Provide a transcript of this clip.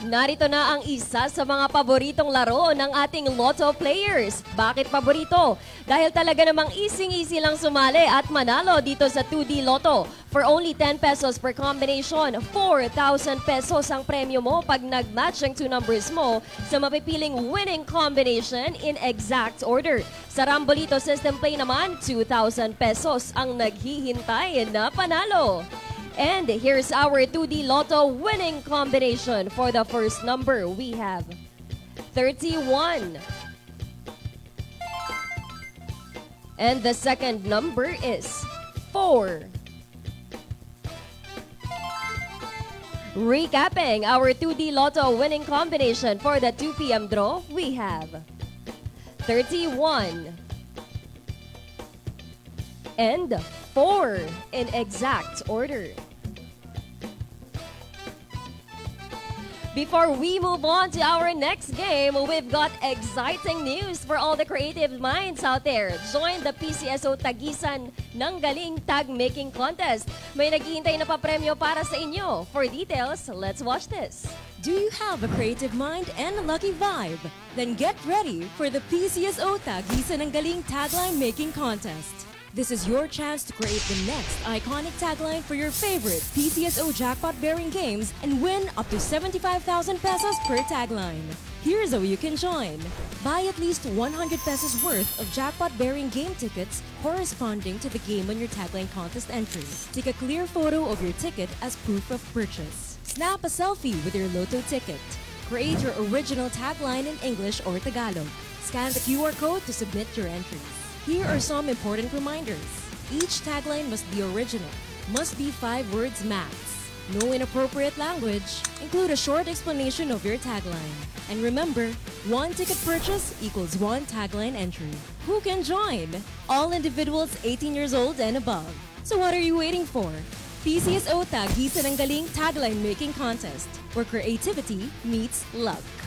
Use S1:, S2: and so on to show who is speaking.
S1: Narito na ang isa sa mga paboritong laro ng ating Lotto players. Bakit paborito? Dahil talaga namang easy-easy lang sumali at manalo dito sa 2D Lotto. For only 10 pesos per combination, 4,000 pesos ang premyo mo pag nag-match ang two numbers mo sa mapipiling winning combination in exact order. Sa Rambolito System Play naman, 2,000 pesos ang naghihintay na panalo. And here's our 2D Lotto winning combination. For the first number, we have 31. And the second number is 4. Recapping our 2D Lotto winning combination for the 2 p.m. draw, we have 31 and 4 in exact order. Before we move on to our next game, we've got exciting news for all the creative minds out there. Join the PCSO Tagisan ng Galing Tag Making Contest. May naghihintay na papremyo para sa inyo. For details, let's watch this.
S2: Do you have a creative mind and a lucky vibe? Then get ready for the PCSO Tagisan ng Galing Tagline Making Contest. This is your chance to create the next iconic tagline for your favorite PCSO jackpot-bearing games and win up to 75,000 pesos per tagline. Here's how you can join. Buy at least 100 pesos worth of jackpot-bearing game tickets corresponding to the game on your tagline contest entry. Take a clear photo of your ticket as proof of purchase. Snap a selfie with your Lotto ticket. Create your original tagline in English or Tagalog. Scan the QR code to submit your entries. Here are some important reminders. Each tagline must be original, must be 5 words max. No inappropriate language. Include a short explanation of your tagline. And remember, 1 ticket purchase equals 1 tagline entry. Who can join? All individuals 18 years old and above. So what are you waiting for? PCSO Tagisan ng Galing Tagline Making Contest, where creativity meets luck.